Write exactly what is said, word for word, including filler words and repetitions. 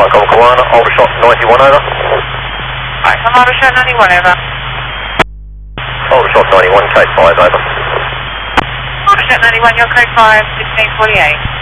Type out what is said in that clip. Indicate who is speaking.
Speaker 1: Right, Golf Koala, Aldershot ninety-one over.
Speaker 2: Right, I'm Aldershot ninety-one over.
Speaker 1: Aldershot ninety-one, code five over.
Speaker 2: Aldershot ninety-one, your code five, sixteen forty-eight.